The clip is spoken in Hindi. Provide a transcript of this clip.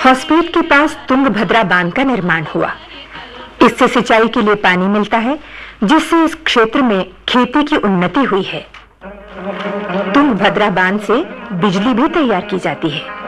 हॉस्पेट के पास तुंगभद्रा बांध का निर्माण हुआ। इससे सिंचाई के लिए पानी मिलता है, जिससे इस क्षेत्र में खेती की उन्नति हुई है। तुंगभद्रा बांध से बिजली भी तैयार की जाती है।